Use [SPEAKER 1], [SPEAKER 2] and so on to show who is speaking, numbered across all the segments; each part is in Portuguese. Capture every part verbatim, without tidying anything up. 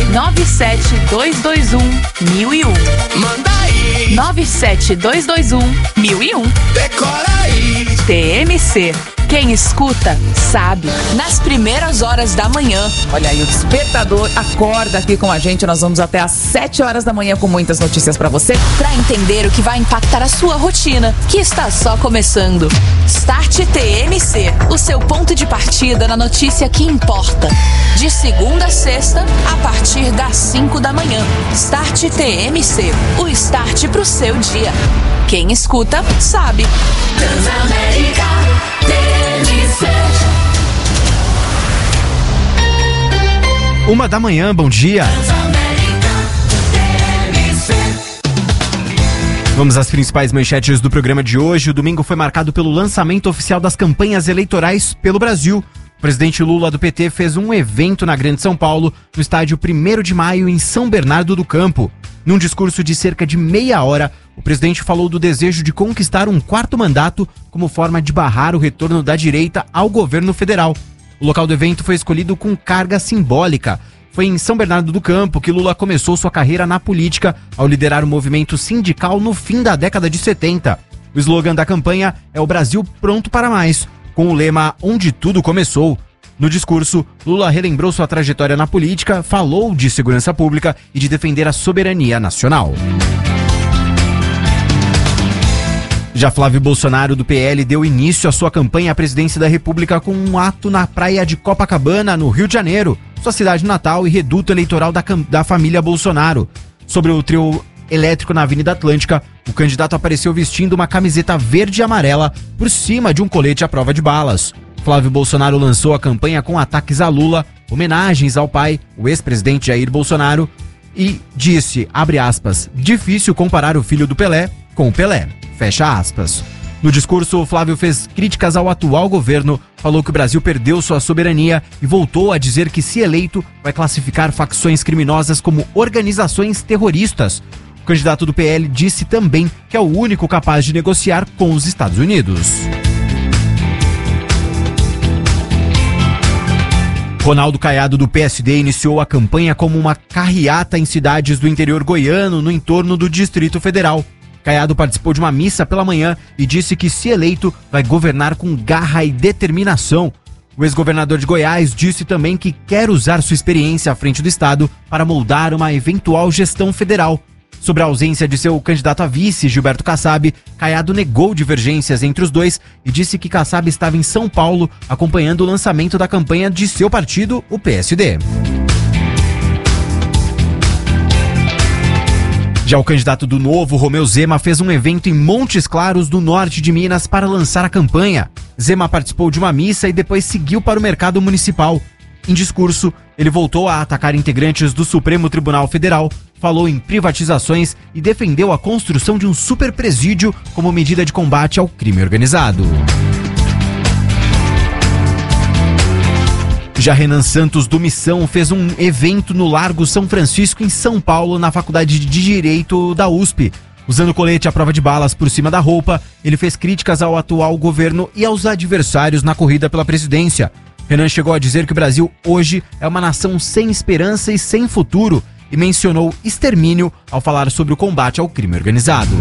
[SPEAKER 1] nove sete dois dois um mil e um.
[SPEAKER 2] Manda aí.
[SPEAKER 1] nove sete dois dois um mil e um.
[SPEAKER 2] Decora aí.
[SPEAKER 1] T M C. Quem escuta, sabe. Nas primeiras horas da manhã.
[SPEAKER 3] Olha aí, o despertador acorda aqui com a gente. Nós vamos até às sete horas da manhã com muitas notícias pra você.
[SPEAKER 1] Pra entender o que vai impactar a sua rotina, que está só começando. Start T M C, o seu ponto de partida na notícia que importa. De segunda a sexta, a partir das cinco da manhã. Start T M C, o start pro seu dia. Quem escuta, sabe.
[SPEAKER 4] Transamérica T M C.
[SPEAKER 5] Uma da manhã, bom dia. Vamos às principais manchetes do programa de hoje. O domingo foi marcado pelo lançamento oficial das campanhas eleitorais pelo Brasil. O presidente Lula do P T fez um evento na Grande São Paulo, no estádio primeiro de maio, em São Bernardo do Campo. Num discurso de cerca de meia hora, o presidente falou do desejo de conquistar um quarto mandato como forma de barrar o retorno da direita ao governo federal. O local do evento foi escolhido com carga simbólica. Foi em São Bernardo do Campo que Lula começou sua carreira na política ao liderar o movimento sindical no fim da década de setenta. O slogan da campanha é "O Brasil pronto para mais", com o lema "Onde tudo começou". No discurso, Lula relembrou sua trajetória na política, falou de segurança pública e de defender a soberania nacional. Já Flávio Bolsonaro, do P L, deu início à sua campanha à presidência da República com um ato na praia de Copacabana, no Rio de Janeiro, sua cidade natal e reduto eleitoral da, da família Bolsonaro. Sobre o trio elétrico na Avenida Atlântica, o candidato apareceu vestindo uma camiseta verde e amarela por cima de um colete à prova de balas. Flávio Bolsonaro lançou a campanha com ataques a Lula, homenagens ao pai, o ex-presidente Jair Bolsonaro, e disse, abre aspas, "difícil comparar o filho do Pelé com o Pelé", fecha aspas. No discurso, Flávio fez críticas ao atual governo, falou que o Brasil perdeu sua soberania e voltou a dizer que, se eleito, vai classificar facções criminosas como organizações terroristas. O candidato do P L disse também que é o único capaz de negociar com os Estados Unidos. Ronaldo Caiado, do P S D, iniciou a campanha como uma carreata em cidades do interior goiano, no entorno do Distrito Federal. Caiado participou de uma missa pela manhã e disse que, se eleito, vai governar com garra e determinação. O ex-governador de Goiás disse também que quer usar sua experiência à frente do estado para moldar uma eventual gestão federal. Sobre a ausência de seu candidato a vice, Gilberto Kassab, Caiado negou divergências entre os dois e disse que Kassab estava em São Paulo acompanhando o lançamento da campanha de seu partido, o P S D. Já o candidato do Novo, Romeu Zema, fez um evento em Montes Claros, do norte de Minas, para lançar a campanha. Zema participou de uma missa e depois seguiu para o mercado municipal. Em discurso, ele voltou a atacar integrantes do Supremo Tribunal Federal, falou em privatizações e defendeu a construção de um superpresídio como medida de combate ao crime organizado. Já Renan Santos, do Missão, fez um evento no Largo São Francisco, em São Paulo, na Faculdade de Direito da U S P. Usando colete à prova de balas por cima da roupa, ele fez críticas ao atual governo e aos adversários na corrida pela presidência. Renan chegou a dizer que o Brasil hoje é uma nação sem esperança e sem futuro e mencionou extermínio ao falar sobre o combate ao crime organizado.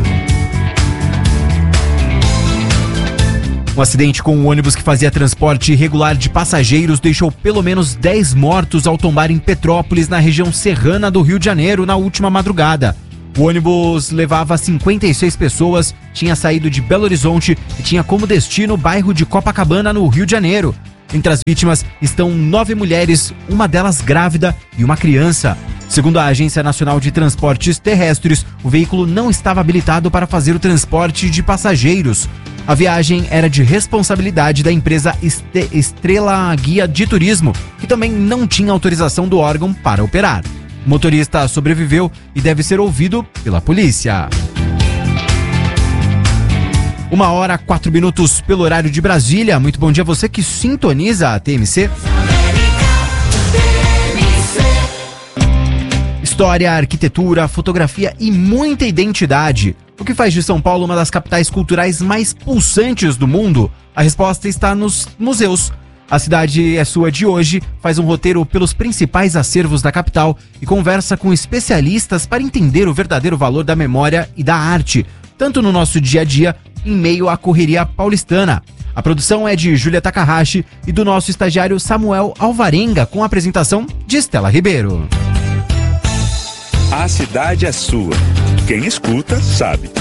[SPEAKER 5] Um acidente com um ônibus que fazia transporte irregular de passageiros deixou pelo menos dez mortos ao tombar em Petrópolis, na região serrana do Rio de Janeiro, na última madrugada. O ônibus levava cinquenta e seis pessoas, tinha saído de Belo Horizonte e tinha como destino o bairro de Copacabana, no Rio de Janeiro. Entre as vítimas estão nove mulheres, uma delas grávida e uma criança. Segundo a Agência Nacional de Transportes Terrestres, o veículo não estava habilitado para fazer o transporte de passageiros. A viagem era de responsabilidade da empresa Este- Estrela Guia de Turismo, que também não tinha autorização do órgão para operar. O motorista sobreviveu e deve ser ouvido pela polícia. Uma hora, quatro minutos pelo horário de Brasília. Muito bom dia a você que sintoniza a T M C. História, arquitetura, fotografia e muita identidade. O que faz de São Paulo uma das capitais culturais mais pulsantes do mundo? A resposta está nos museus. A Cidade é Sua de hoje faz um roteiro pelos principais acervos da capital e conversa com especialistas para entender o verdadeiro valor da memória e da arte, tanto no nosso dia a dia, em meio à correria paulistana. A produção é de Júlia Takahashi e do nosso estagiário Samuel Alvarenga, com a apresentação de Estela Ribeiro.
[SPEAKER 6] A cidade é sua. Quem escuta, sabe.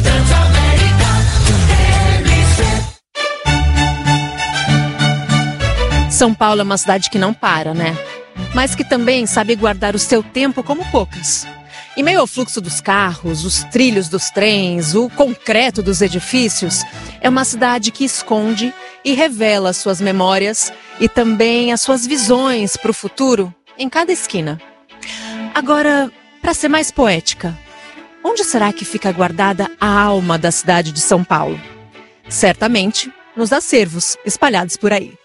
[SPEAKER 7] São Paulo é uma cidade que não para, né? Mas que também sabe guardar o seu tempo como poucas. Em meio ao fluxo dos carros, os trilhos dos trens, o concreto dos edifícios, é uma cidade que esconde e revela suas memórias e também as suas visões para o futuro em cada esquina. Agora, para ser mais poética, onde será que fica guardada a alma da cidade de São Paulo? Certamente nos acervos espalhados por aí.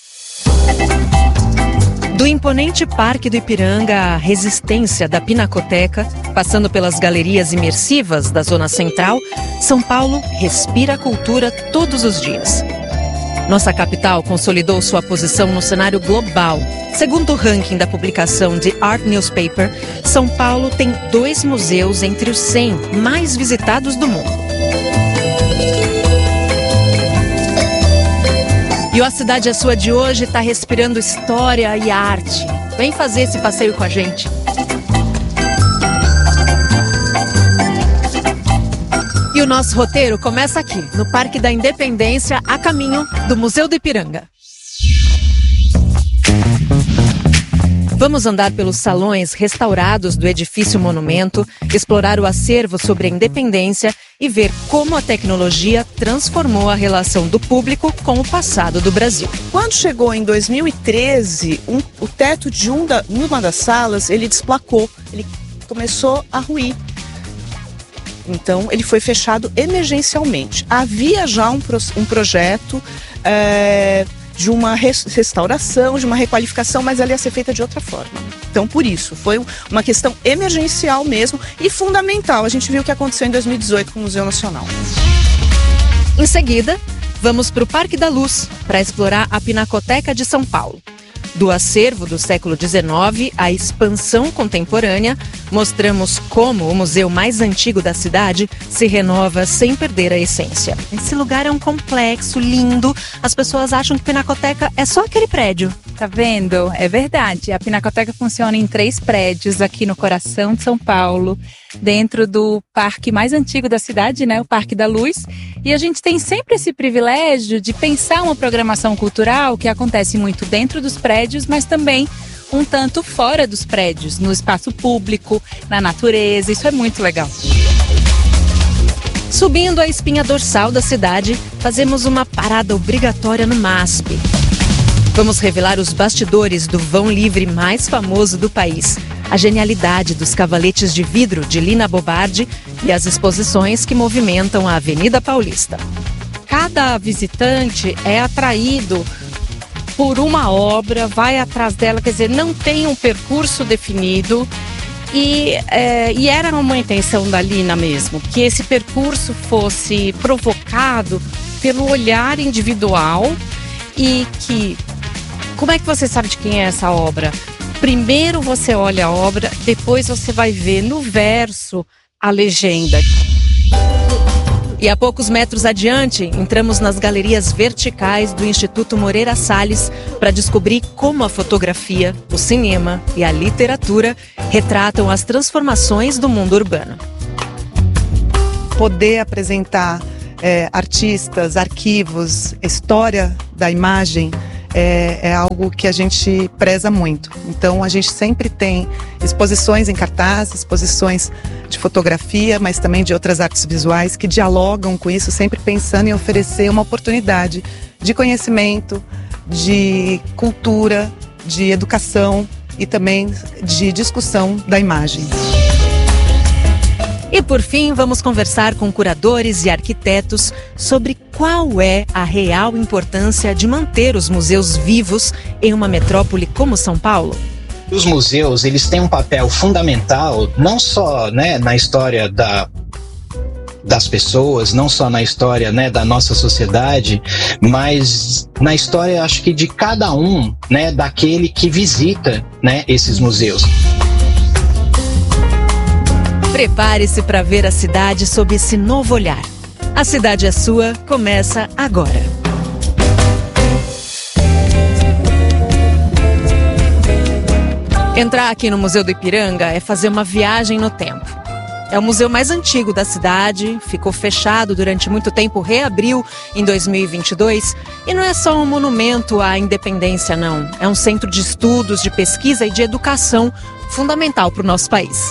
[SPEAKER 7] Do imponente Parque do Ipiranga à resistência da Pinacoteca, passando pelas galerias imersivas da Zona Central, São Paulo respira a cultura todos os dias. Nossa capital consolidou sua posição no cenário global. Segundo o ranking da publicação The Art Newspaper, São Paulo tem dois museus entre os cem mais visitados do mundo. E o A Cidade é Sua de hoje está respirando história e arte. Vem fazer esse passeio com a gente. E o nosso roteiro começa aqui, no Parque da Independência, a caminho do Museu do Ipiranga. Vamos andar pelos salões restaurados do edifício Monumento, explorar o acervo sobre a independência e ver como a tecnologia transformou a relação do público com o passado do Brasil.
[SPEAKER 8] Quando chegou em dois mil e treze, um, o teto de um da, uma das salas, ele desplacou, ele começou a ruir. Então, ele foi fechado emergencialmente. Havia já um, pro, um projeto é, de uma restauração, de uma requalificação, mas ela ia ser feita de outra forma. Então, por isso, foi uma questão emergencial mesmo e fundamental. A gente viu o que aconteceu em dois mil e dezoito com o Museu Nacional.
[SPEAKER 7] Em seguida, vamos para o Parque da Luz, para explorar a Pinacoteca de São Paulo. Do acervo do século dezenove à expansão contemporânea, mostramos como o museu mais antigo da cidade se renova sem perder a essência. Esse lugar é um complexo, lindo. As pessoas acham que Pinacoteca é só aquele prédio.
[SPEAKER 9] Tá vendo? É verdade. A Pinacoteca funciona em três prédios aqui no coração de São Paulo, dentro do parque mais antigo da cidade, né? O Parque da Luz. E a gente tem sempre esse privilégio de pensar uma programação cultural que acontece muito dentro dos prédios, mas também um tanto fora dos prédios, no espaço público, na natureza. Isso é muito legal.
[SPEAKER 7] Subindo a espinha dorsal da cidade, fazemos uma parada obrigatória no MASP. Vamos revelar os bastidores do vão livre mais famoso do país, a genialidade dos cavaletes de vidro de Lina Bobardi e as exposições que movimentam a Avenida Paulista.
[SPEAKER 10] Cada visitante é atraído por uma obra, vai atrás dela, quer dizer, não tem um percurso definido. E, é, e era uma intenção da Lina mesmo, que esse percurso fosse provocado pelo olhar individual e que... Como é que você sabe de quem é essa obra? Primeiro você olha a obra, depois você vai ver no verso a legenda.
[SPEAKER 7] E a poucos metros adiante, entramos nas galerias verticais do Instituto Moreira Salles para descobrir como a fotografia, o cinema e a literatura retratam as transformações do mundo urbano.
[SPEAKER 11] Poder apresentar é, artistas, arquivos, história da imagem é, é algo que a gente preza muito. Então a gente sempre tem exposições em cartaz, exposições de fotografia, mas também de outras artes visuais que dialogam com isso, sempre pensando em oferecer uma oportunidade de conhecimento, de cultura, de educação e também de discussão da imagem.
[SPEAKER 7] E por fim, vamos conversar com curadores e arquitetos sobre qual é a real importância de manter os museus vivos em uma metrópole como São Paulo.
[SPEAKER 12] Os museus, eles têm um papel fundamental, não só, né, na história da, das pessoas, não só na história, né, da nossa sociedade, mas na história, acho que de cada um, né, daquele que visita, né, esses museus.
[SPEAKER 7] Prepare-se para ver a cidade sob esse novo olhar. A Cidade é Sua começa agora. Entrar aqui no Museu do Ipiranga é fazer uma viagem no tempo. É o museu mais antigo da cidade, ficou fechado durante muito tempo, reabriu em dois mil e vinte e dois. E não é só um monumento à independência, não. É um centro de estudos, de pesquisa e de educação fundamental para o nosso país.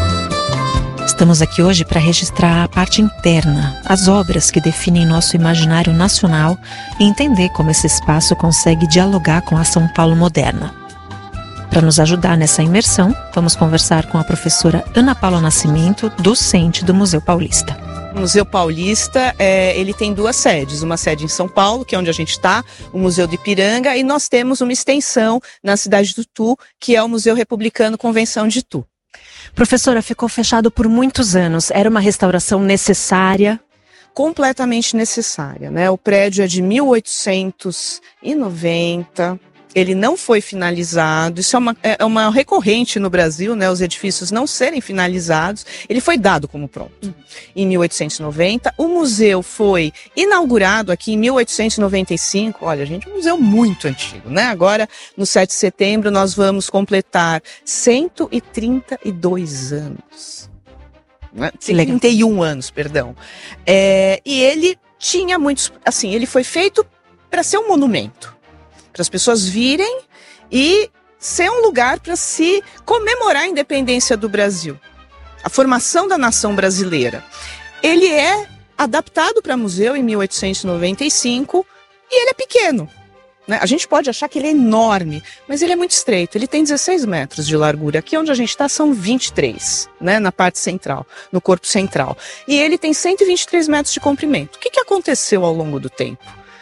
[SPEAKER 7] Estamos aqui hoje para registrar a parte interna, as obras que definem nosso imaginário nacional e entender como esse espaço consegue dialogar com a São Paulo moderna. Para nos ajudar nessa imersão, vamos conversar com a professora Ana Paula Nascimento, docente do Museu Paulista.
[SPEAKER 8] O Museu Paulista, é, ele tem duas sedes, uma sede em São Paulo, que é onde a gente está, o Museu do Ipiranga, e nós temos uma extensão na cidade do Itu, que é o Museu Republicano Convenção de Itu.
[SPEAKER 7] Professora, ficou fechado por muitos anos, era uma restauração necessária?
[SPEAKER 8] Completamente necessária, né? O prédio é de mil oitocentos e noventa... Ele não foi finalizado, isso é uma, é uma recorrente no Brasil, né, os edifícios não serem finalizados. Ele foi dado como pronto em mil oitocentos e noventa. O museu foi inaugurado aqui em mil oitocentos e noventa e cinco. Olha, gente, um museu muito antigo, né? Agora, no sete de setembro, nós vamos completar cento e trinta e dois anos. Né? cento e trinta e um anos, perdão. É, e ele tinha muitos... Assim, ele foi feito para ser um monumento, para as pessoas virem e ser um lugar para se comemorar a independência do Brasil, a formação da nação brasileira. Ele é adaptado para museu em mil oitocentos e noventa e cinco e ele é pequeno, né? A gente pode achar que ele é enorme, mas ele é muito estreito. Ele tem dezesseis metros de largura. Aqui onde a gente está são vinte e três, né, na parte central, no corpo central. E ele tem cento e vinte e três metros de comprimento. O que, que aconteceu ao longo do tempo?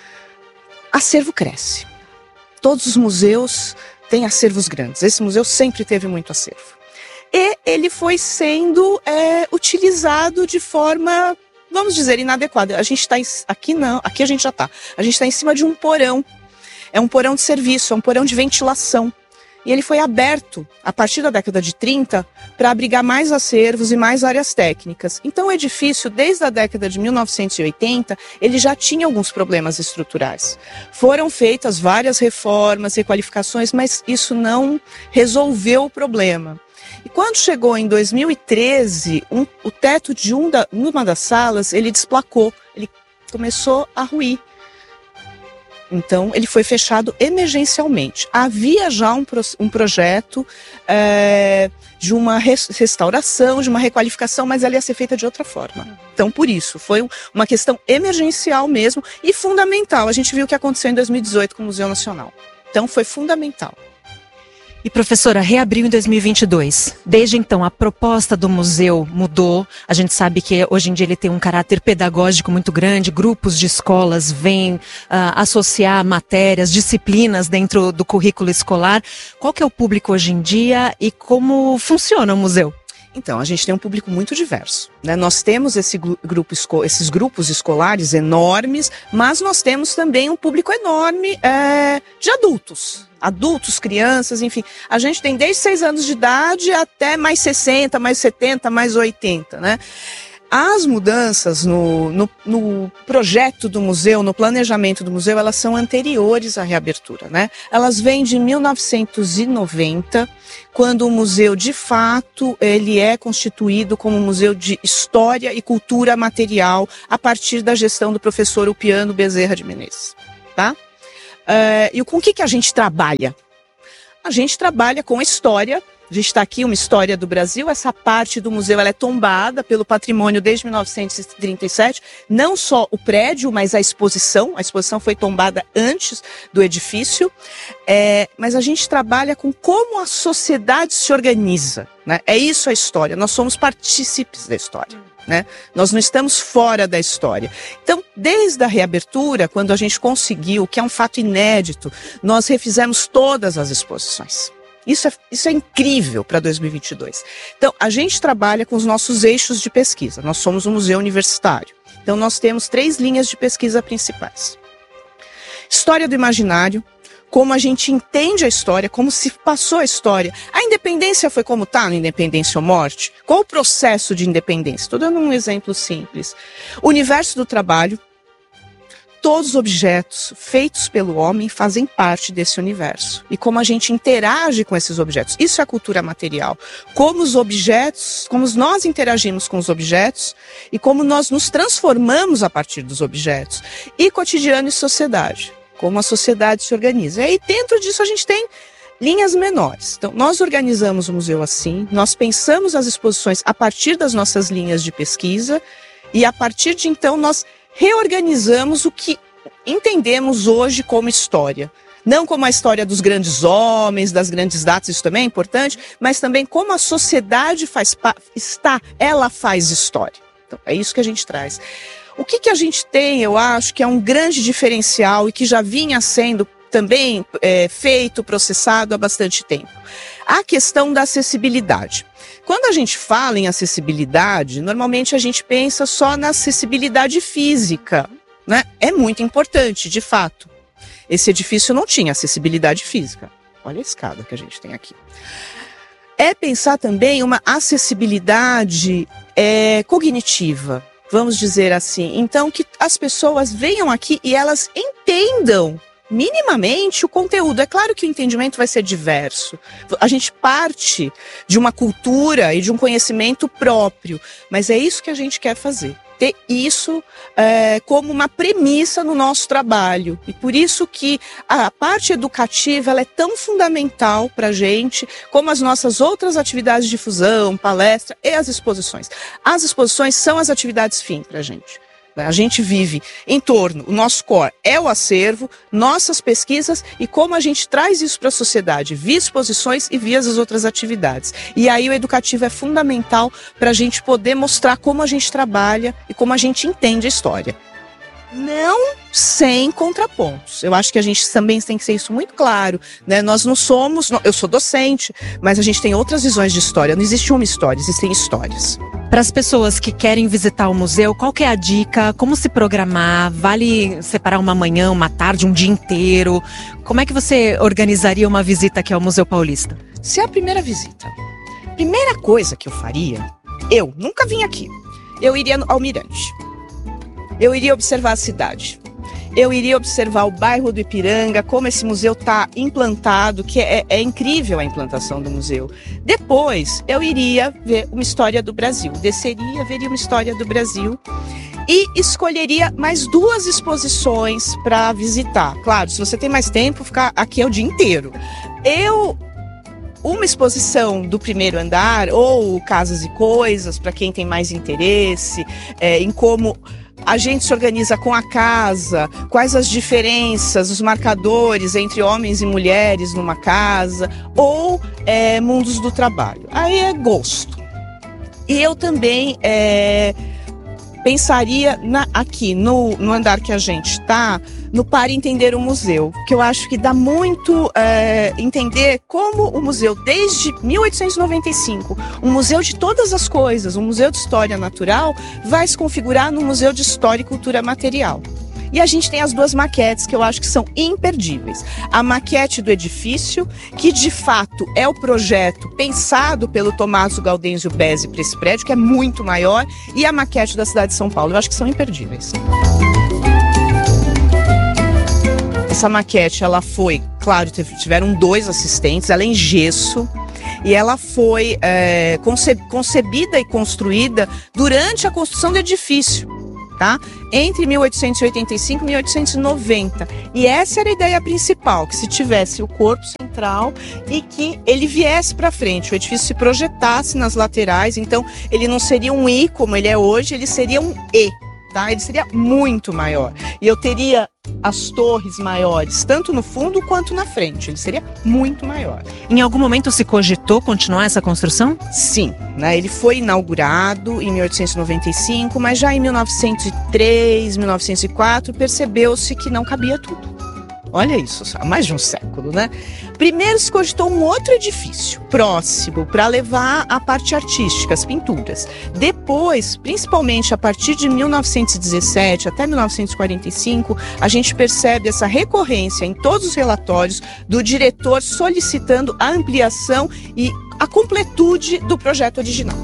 [SPEAKER 8] Acervo cresce. Todos os museus têm acervos grandes. Esse museu sempre teve muito acervo. E ele foi sendo é, utilizado de forma, vamos dizer, inadequada. A gente está aqui não, aqui a gente já está. A gente está em cima de um porão. É um porão de serviço, é um porão de ventilação. E ele foi aberto a partir da década de trinta para abrigar mais acervos e mais áreas técnicas. Então o edifício, desde a década de mil novecentos e oitenta, ele já tinha alguns problemas estruturais. Foram feitas várias reformas, requalificações, mas isso não resolveu o problema. E quando chegou em dois mil e treze, um, o teto de um da, uma das salas, ele desplacou, ele começou a ruir. Então, ele foi fechado emergencialmente. Havia já um, pro, um projeto é, de uma res, restauração, de uma requalificação, mas ela ia ser feita de outra forma. Então, por isso, foi um, uma questão emergencial mesmo e fundamental. A gente viu o que aconteceu em dois mil e dezoito com o Museu Nacional. Então, foi fundamental.
[SPEAKER 7] E professora, reabriu em dois mil e vinte e dois. Desde então, a proposta do museu mudou. A gente sabe que hoje em dia ele tem um caráter pedagógico muito grande. Grupos de escolas vêm uh, associar matérias, disciplinas dentro do currículo escolar. Qual que é o público hoje em dia e como funciona o museu?
[SPEAKER 8] Então, a gente tem um público muito diverso, né? Nós temos esse grupo, esses grupos escolares enormes, mas nós temos também um público enorme é, de adultos. Adultos, crianças, enfim. A gente tem desde seis anos de idade até mais sessenta, mais setenta, mais oitenta, né? As mudanças no, no, no projeto do museu, no planejamento do museu, elas são anteriores à reabertura, né? Elas vêm de mil novecentos e noventa, quando o museu, de fato, ele é constituído como um museu de história e cultura material a partir da gestão do professor Ulpiano Bezerra de Menezes, tá? Uh, e com o que, que a gente trabalha? A gente trabalha com a história. A gente está aqui, uma história do Brasil. Essa parte do museu ela é tombada pelo patrimônio desde mil novecentos e trinta e sete. Não só o prédio, mas a exposição. A exposição foi tombada antes do edifício. É, mas a gente trabalha com como a sociedade se organiza, né? É isso a história. Nós somos partícipes da história, né? Nós não estamos fora da história. Então, desde a reabertura, quando a gente conseguiu, que é um fato inédito, nós refizemos todas as exposições. Isso é, isso é incrível para dois mil e vinte e dois. Então, a gente trabalha com os nossos eixos de pesquisa. Nós somos um museu universitário. Então, nós temos três linhas de pesquisa principais. História do imaginário, como a gente entende a história, como se passou a história. A independência foi como está no Independência ou Morte? Qual o processo de independência? Estou dando um exemplo simples. O universo do trabalho. Todos os objetos feitos pelo homem fazem parte desse universo. E como a gente interage com esses objetos. Isso é a cultura material. Como os objetos, como nós interagimos com os objetos e como nós nos transformamos a partir dos objetos. E cotidiano e sociedade. Como a sociedade se organiza. E aí dentro disso a gente tem linhas menores. Então nós organizamos o museu assim, nós pensamos as exposições a partir das nossas linhas de pesquisa e a partir de então nós reorganizamos o que entendemos hoje como história. Não como a história dos grandes homens, das grandes datas, isso também é importante, mas também como a sociedade faz, está, ela faz história. Então, é isso que a gente traz. O que, que a gente tem, eu acho, que é um grande diferencial e que já vinha sendo também é, feito, processado há bastante tempo. A questão da acessibilidade. Quando a gente fala em acessibilidade, normalmente a gente pensa só na acessibilidade física, né? É muito importante, de fato. Esse edifício não tinha acessibilidade física. Olha a escada que a gente tem aqui. É pensar também uma acessibilidade é, cognitiva, vamos dizer assim. Então, que as pessoas venham aqui e elas entendam minimamente o conteúdo. É claro que o entendimento vai ser diverso. A gente parte de uma cultura e de um conhecimento próprio, mas é isso que a gente quer fazer. Ter isso é, como uma premissa no nosso trabalho. E por isso que a parte educativa ela é tão fundamental para a gente, como as nossas outras atividades de difusão, palestra e as exposições. As exposições são as atividades fim para a gente. A gente vive em torno, o nosso core é o acervo, nossas pesquisas e como a gente traz isso para a sociedade, via exposições e via as outras atividades. E aí o educativo é fundamental para a gente poder mostrar como a gente trabalha e como a gente entende a história. Não sem contrapontos. Eu acho que a gente também tem que ser isso muito claro, né? Nós não somos, eu sou docente, mas a gente tem outras visões de história. Não existe uma história, existem histórias.
[SPEAKER 7] Para as pessoas que querem visitar o museu, qual que é a dica? Como se programar? Vale separar uma manhã, uma tarde, um dia inteiro? Como é que você organizaria uma visita aqui ao Museu Paulista?
[SPEAKER 8] Se é a primeira visita, primeira coisa que eu faria, eu nunca vim aqui, eu iria ao Mirante. Eu iria observar a cidade. Eu iria observar o bairro do Ipiranga, como esse museu está implantado, que é, é incrível a implantação do museu. Depois, eu iria ver uma história do Brasil. Desceria, veria uma história do Brasil e escolheria mais duas exposições para visitar. Claro, se você tem mais tempo, ficar aqui é o dia inteiro. Eu... Uma exposição do primeiro andar, ou Casas e Coisas, para quem tem mais interesse, é, em como a gente se organiza com a casa, quais as diferenças, os marcadores entre homens e mulheres numa casa, ou é, mundos do trabalho. Aí é gosto. E eu também é, pensaria na, aqui, no, no andar que a gente está, no Para Entender o Museu, que eu acho que dá muito é, entender como o museu, desde mil oitocentos e noventa e cinco, um museu de todas as coisas, um museu de história natural, vai se configurar num museu de história e cultura material. E a gente tem as duas maquetes que eu acho que são imperdíveis. A maquete do edifício, que de fato é o projeto pensado pelo Tommaso Gaudenzio Besi para esse prédio, que é muito maior, e a maquete da cidade de São Paulo, eu acho que são imperdíveis. Essa maquete, ela foi, claro, tiveram dois assistentes, ela é em gesso, e ela foi é, concebida e construída durante a construção do edifício, tá? Entre mil oitocentos e oitenta e cinco e mil oitocentos e noventa. E essa era a ideia principal, que se tivesse o corpo central e que ele viesse para frente, o edifício se projetasse nas laterais, então ele não seria um I como ele é hoje, ele seria um E. Tá? Ele seria muito maior. E eu teria as torres maiores, tanto no fundo quanto na frente. Ele seria muito maior.
[SPEAKER 7] Em algum momento se cogitou continuar essa construção?
[SPEAKER 8] Sim, né? Ele foi inaugurado em mil oitocentos e noventa e cinco, mas já em mil novecentos e três, mil novecentos e quatro, percebeu-se que não cabia tudo. Olha isso, há mais de um século, né? Primeiro se cogitou um outro edifício próximo para levar a parte artística, as pinturas. Depois, principalmente a partir de mil novecentos e dezessete até mil novecentos e quarenta e cinco, a gente percebe essa recorrência em todos os relatórios do diretor solicitando a ampliação e a completude do projeto original.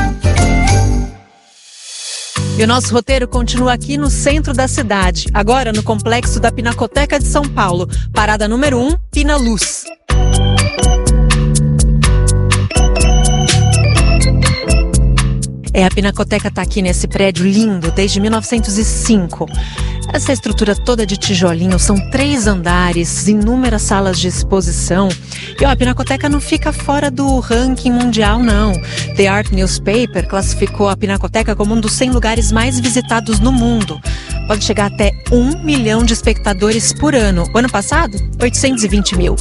[SPEAKER 7] E o nosso roteiro continua aqui no centro da cidade, agora no complexo da Pinacoteca de São Paulo. Parada número um, Pina Luz. É, a Pinacoteca está aqui nesse prédio lindo desde mil novecentos e cinco. Essa estrutura toda de tijolinho, são três andares, inúmeras salas de exposição. E ó, a Pinacoteca não fica fora do ranking mundial, não. The Art Newspaper classificou a Pinacoteca como um dos cem lugares mais visitados no mundo. Pode chegar até um milhão de espectadores por ano. O ano passado, oitocentos e vinte mil.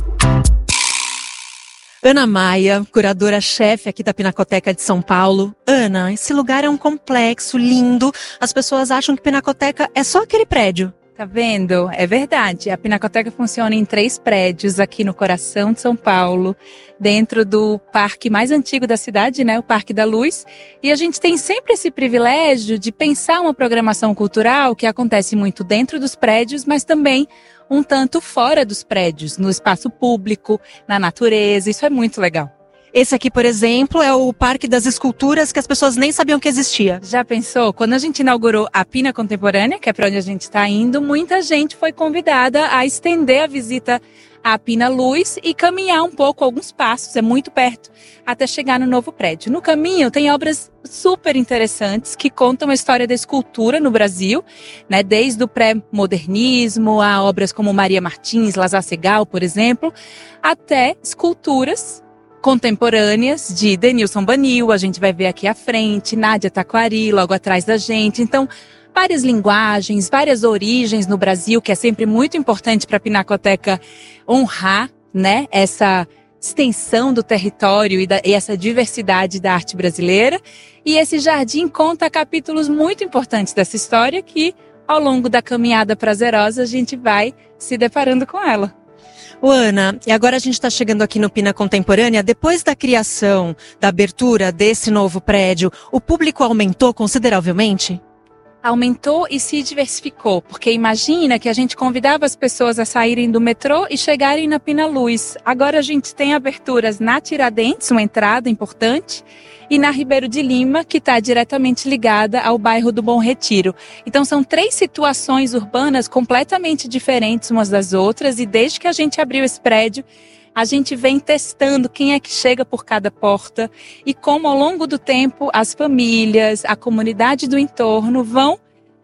[SPEAKER 7] Ana Maia, curadora-chefe aqui da Pinacoteca de São Paulo. Ana, esse lugar é um complexo lindo. As pessoas acham que Pinacoteca é só aquele prédio.
[SPEAKER 9] Tá vendo? É verdade. A Pinacoteca funciona em três prédios aqui no coração de São Paulo, dentro do parque mais antigo da cidade, né? O Parque da Luz. E a gente tem sempre esse privilégio de pensar uma programação cultural que acontece muito dentro dos prédios, mas também um tanto fora dos prédios, no espaço público, na natureza. Isso é muito legal.
[SPEAKER 7] Esse aqui, por exemplo, é o Parque das Esculturas, que as pessoas nem sabiam que existia.
[SPEAKER 9] Já pensou? Quando a gente inaugurou a Pina Contemporânea, que é para onde a gente está indo, muita gente foi convidada a estender a visita à Pina Luz e caminhar um pouco, alguns passos, é muito perto, até chegar no novo prédio. No caminho tem obras super interessantes que contam a história da escultura no Brasil, né, desde o pré-modernismo a obras como Maria Martins, Lazar Segal, por exemplo, até esculturas contemporâneas de Denilson Banil, a gente vai ver aqui à frente, Nádia Taquari, logo atrás da gente. Então, várias linguagens, várias origens no Brasil, que é sempre muito importante para a Pinacoteca honrar, né, essa extensão do território e, da, e essa diversidade da arte brasileira. E esse jardim conta capítulos muito importantes dessa história que, ao longo da caminhada prazerosa, a gente vai se deparando com ela.
[SPEAKER 7] Ô Ana, e agora a gente está chegando aqui no Pina Contemporânea. Depois da criação, da abertura desse novo prédio, o público aumentou consideravelmente?
[SPEAKER 9] Aumentou e se diversificou, porque imagina que a gente convidava as pessoas a saírem do metrô e chegarem na Pina Luz. Agora a gente tem aberturas na Tiradentes, uma entrada importante, e na Ribeiro de Lima, que está diretamente ligada ao bairro do Bom Retiro. Então são três situações urbanas completamente diferentes umas das outras, e desde que a gente abriu esse prédio, a gente vem testando quem é que chega por cada porta e como ao longo do tempo as famílias, a comunidade do entorno vão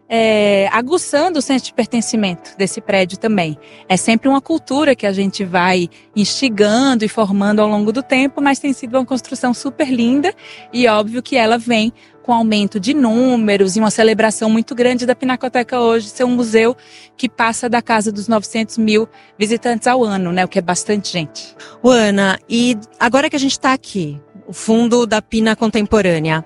[SPEAKER 9] é, aguçando o senso de pertencimento desse prédio também. É sempre uma cultura que a gente vai instigando e formando ao longo do tempo, mas tem sido uma construção super linda e óbvio que ela vem com aumento de números e uma celebração muito grande da Pinacoteca hoje ser um museu que passa da casa dos novecentos mil visitantes ao ano, né? O que é bastante gente.
[SPEAKER 7] Ô Ana, e agora que a gente está aqui, o fundo da Pina Contemporânea,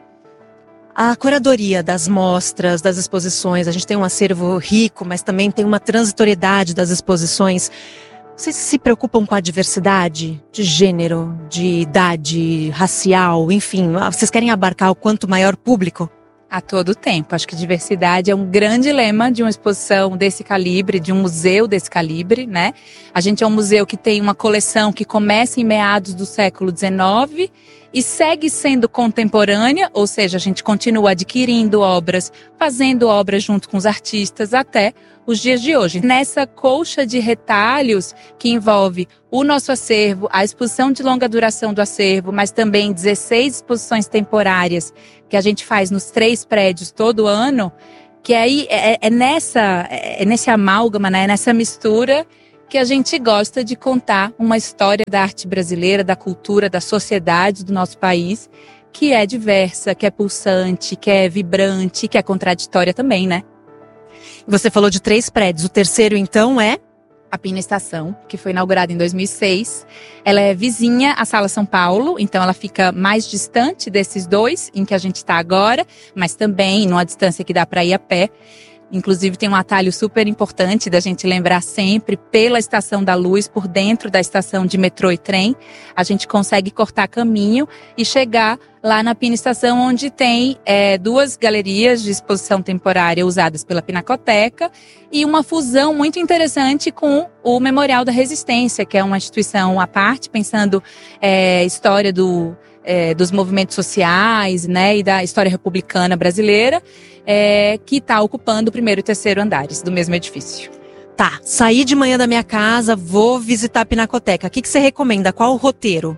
[SPEAKER 7] a curadoria das mostras, das exposições, a gente tem um acervo rico, mas também tem uma transitoriedade das exposições. Vocês se preocupam com a diversidade de gênero, de idade, racial, enfim, vocês querem abarcar o quanto maior público?
[SPEAKER 9] A todo tempo. Acho que diversidade é um grande lema de uma exposição desse calibre, de um museu desse calibre, né? A gente é um museu que tem uma coleção que começa em meados do século dezenove e segue sendo contemporânea, ou seja, a gente continua adquirindo obras, fazendo obras junto com os artistas até os dias de hoje. Nessa colcha de retalhos que envolve o nosso acervo, a exposição de longa duração do acervo, mas também dezesseis exposições temporárias que a gente faz nos três prédios todo ano, que aí é, é, nessa, é nesse amálgama, né, é nessa mistura que a gente gosta de contar uma história da arte brasileira, da cultura, da sociedade do nosso país, que é diversa, que é pulsante, que é vibrante, que é contraditória também, né?
[SPEAKER 7] Você falou de três prédios. O terceiro, então, é?
[SPEAKER 9] A Pina Estação, que foi inaugurada em dois mil e seis. Ela é vizinha à Sala São Paulo, então ela fica mais distante desses dois em que a gente está agora, mas também numa distância que dá para ir a pé. Inclusive tem um atalho super importante da gente lembrar sempre, pela Estação da Luz, por dentro da estação de metrô e trem, a gente consegue cortar caminho e chegar lá na Pina Estação, onde tem é, duas galerias de exposição temporária usadas pela Pinacoteca e uma fusão muito interessante com o Memorial da Resistência, que é uma instituição à parte, pensando é, história do... É, dos movimentos sociais, né, e da história republicana brasileira, é, que está ocupando o primeiro e terceiro andares do mesmo edifício.
[SPEAKER 7] Tá, saí de manhã da minha casa, vou visitar a Pinacoteca. O que, que você recomenda? Qual o roteiro?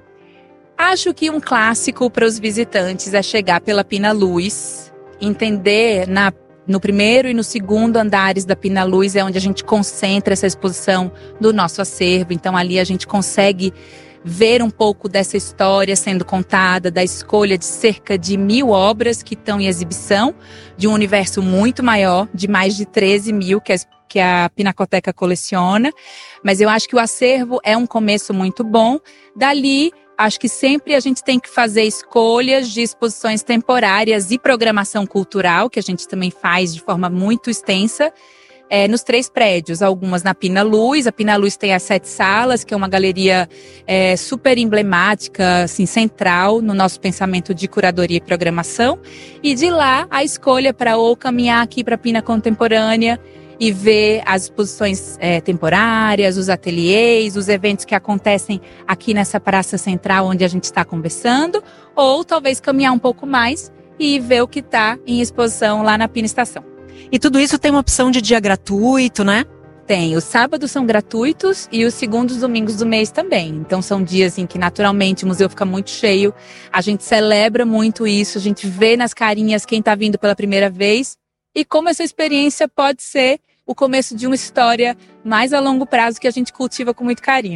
[SPEAKER 9] Acho que um clássico para os visitantes é chegar pela Pina Luz, entender na no primeiro e no segundo andares da Pina Luz é onde a gente concentra essa exposição do nosso acervo. Então ali a gente consegue ver um pouco dessa história sendo contada, da escolha de cerca de mil obras que estão em exibição, de um universo muito maior, de mais de treze mil que a, que a Pinacoteca coleciona. Mas eu acho que o acervo é um começo muito bom. Dali, acho que sempre a gente tem que fazer escolhas de exposições temporárias e programação cultural, que a gente também faz de forma muito extensa, É, nos três prédios, algumas na Pina Luz. A Pina Luz tem as sete salas, que é uma galeria é, super emblemática, assim, central no nosso pensamento de curadoria e programação. E de lá, a escolha para ou caminhar aqui para a Pina Contemporânea e ver as exposições é, temporárias, os ateliês, os eventos que acontecem aqui nessa praça central onde a gente está conversando, ou talvez caminhar um pouco mais e ver o que está em exposição lá na Pina Estação.
[SPEAKER 7] E tudo isso tem uma opção de dia gratuito, né?
[SPEAKER 9] Tem. Os sábados são gratuitos e os segundos domingos do mês também. Então são dias em que naturalmente o museu fica muito cheio. A gente celebra muito isso, a gente vê nas carinhas quem está vindo pela primeira vez e como essa experiência pode ser o começo de uma história mais a longo prazo que a gente cultiva com muito carinho.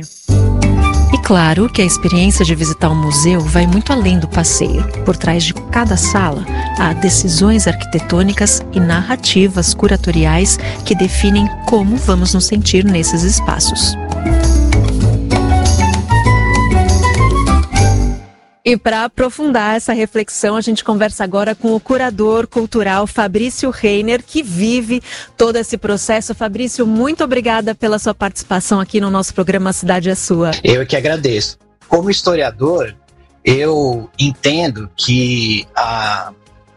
[SPEAKER 7] E claro que a experiência de visitar um museu vai muito além do passeio. Por trás de cada sala, há decisões arquitetônicas e narrativas curatoriais que definem como vamos nos sentir nesses espaços. E para aprofundar essa reflexão, a gente conversa agora com o curador cultural Fabrício Reiner, que vive todo esse processo. Fabrício, muito obrigada pela sua participação aqui no nosso programa Cidade é Sua.
[SPEAKER 12] Eu que agradeço. Como historiador, eu entendo que, a,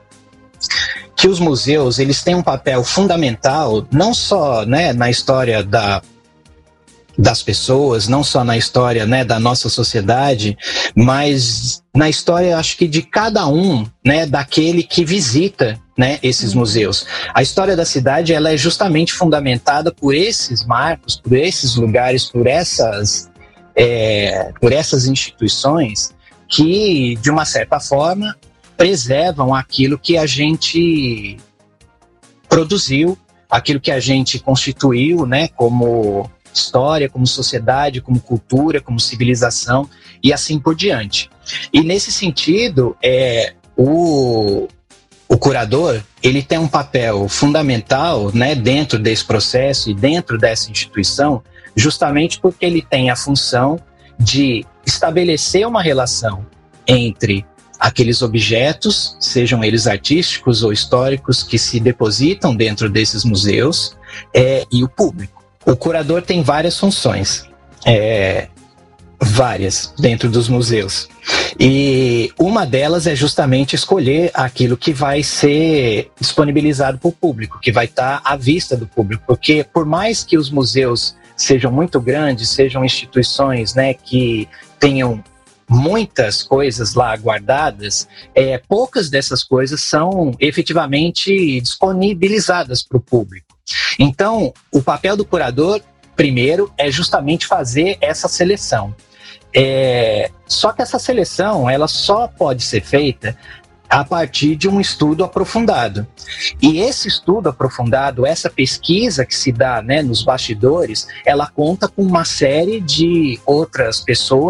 [SPEAKER 12] que os museus eles têm um papel fundamental, não só, né, na história da das pessoas, não só na história, né, da nossa sociedade, mas na história, acho que de cada um, né, daquele que visita, né, esses museus. A história da cidade, ela é justamente fundamentada por esses marcos, por esses lugares, por essas, é, por essas instituições que, de uma certa forma, preservam aquilo que a gente produziu, aquilo que a gente constituiu, né, como história, como sociedade, como cultura, como civilização e assim por diante. E nesse sentido, é, o, o curador ele tem um papel fundamental, né, dentro desse processo e dentro dessa instituição, justamente porque ele tem a função de estabelecer uma relação entre aqueles objetos, sejam eles artísticos ou históricos, que se depositam dentro desses museus, é, e o público. O curador tem várias funções, é, várias, dentro dos museus. E uma delas é justamente escolher aquilo que vai ser disponibilizado para o público, que vai estar à vista do público. Porque por mais que os museus sejam muito grandes, sejam instituições, né, que tenham muitas coisas lá guardadas, é, poucas dessas coisas são efetivamente disponibilizadas para o público. Então, o papel do curador, primeiro, é justamente fazer essa seleção. É, só que essa seleção, ela só pode ser feita a partir de um estudo aprofundado. E esse estudo aprofundado, essa pesquisa que se dá, né, nos bastidores, ela conta com uma série de outras pessoas